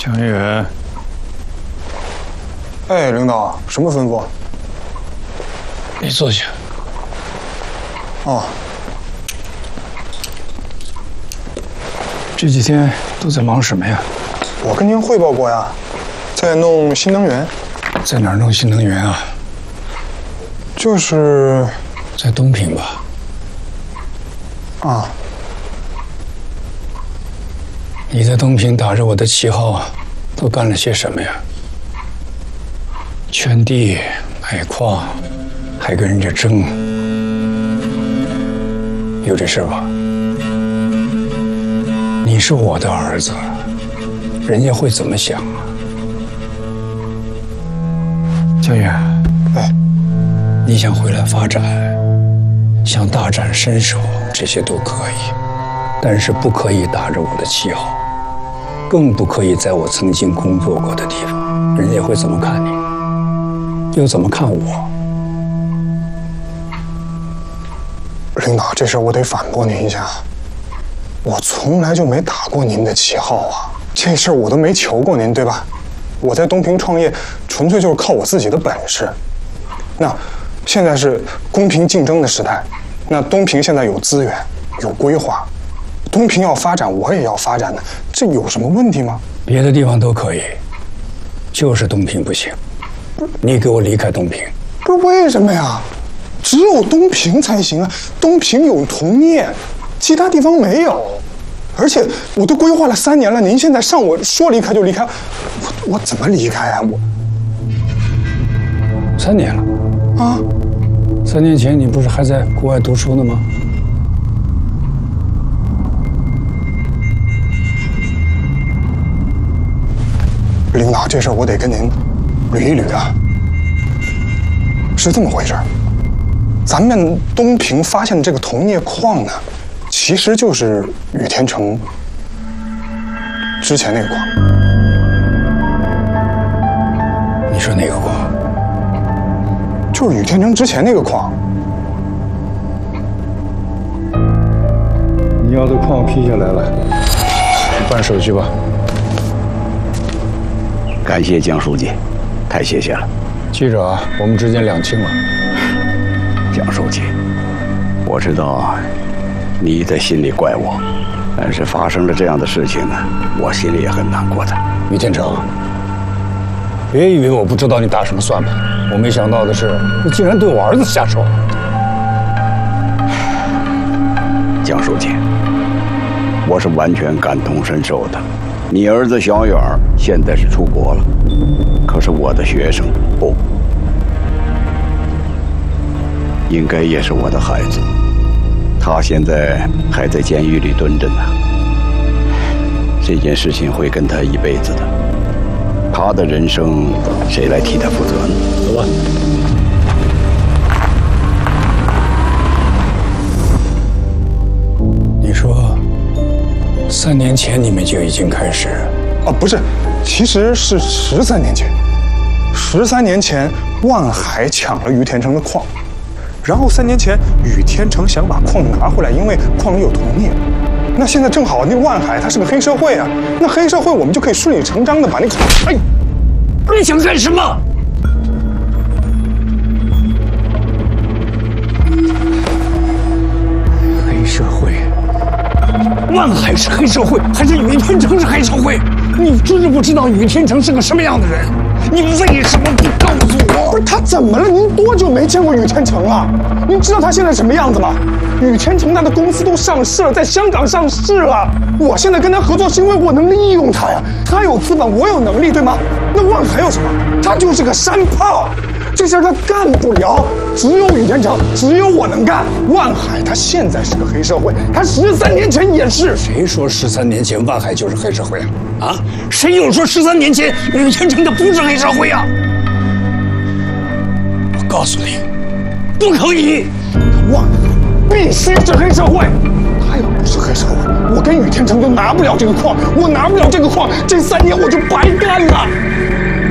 江远， 哎，领导，什么吩咐？ 你坐下。 哦， 这几天都在忙什么呀？ 我跟您汇报过呀，在弄新能源。 在哪儿弄新能源啊？ 就是在东平吧。 啊。 你在东平打着我的旗号，都干了些什么呀？圈地、买矿，还跟人家争，有这事吧？你是我的儿子，人家会怎么想啊？江远， 哎， 你想回来发展，想大展身手，这些都可以，但是不可以打着我的旗号。更不可以在我曾经工作过的地方，人家会怎么看你，又怎么看我？ 领导，这事我得反驳您一下，我从来就没打过您的旗号啊，这事我都没求过您，对吧？我在东平创业，纯粹就是靠我自己的本事。那现在是公平竞争的时代，那东平现在有资源，有规划。东平要发展，我也要发展的，这有什么问题吗？ 别的地方都可以，就是东平不行。你给我离开东平！ 不是为什么呀？只有东平才行啊！东平有铜业，其他地方没有。而且我都规划了3年了，您现在上我说离开就离开，我怎么离开啊？我 3年了啊 ！3年前你不是还在国外读书呢吗？ 领导，这事儿我得跟您捋一捋啊。是这么回事儿，咱们东平发现的这个铜业矿呢，其实就是宇天成之前那个矿。 你说哪个矿？ 就是宇天成之前那个矿。 你要的矿批下来了，去办手续吧。 感谢江书记，太谢谢了。 记着啊，我们之间两清了。 江书记，我知道你在心里怪我，但是发生了这样的事情呢，我心里也很难过的。 于天成，别以为我不知道你打什么算盘，我没想到的是，你竟然对我儿子下手。 江书记，我是完全感同身受的。你儿子小远现在是出国了，可是我的学生不，应该也是我的孩子。他现在还在监狱里蹲着呢，这件事情会跟他一辈子的。他的人生谁来替他负责呢？ 走吧。你说，3年前你们就已经开始？ 不是，其实是13年前。13年前，万海抢了于天成的矿，然后3年前，宇天成想把矿拿回来，因为矿里有铜业。那现在正好，那万海他是个黑社会啊，那黑社会我们就可以顺理成章的把那个……哎， 你想干什么？黑社会？万海是黑社会，还是宇天成是黑社会？你知不知道宇天成是个什么样的人？你为什么不告诉我？ 不是他怎么了？您多久没见过宇天成了？您知道他现在什么样子吗？宇天成他的公司都上市了，在香港上市了。我现在跟他合作是因为我能利用他呀，他有资本，我有能力，对吗？那万海有什么？他就是个山炮。这事儿他干不了，只有宇天成，只有我能干。万海他现在是个黑社会，他13年前也是。 谁说13年前万海就是黑社会啊？啊？谁又说13年前宇天成的不是黑社会啊？我告诉你，不可以！ 万海必须是黑社会，他要不是黑社会，我跟宇天成就拿不了这个矿，我拿不了这个矿，这3年我就白干了。